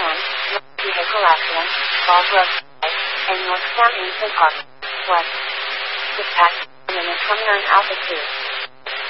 10, vehicle accident, Baldwin, and Northtown Infant Park. West. Dispatch, minute 29 Alpha 2.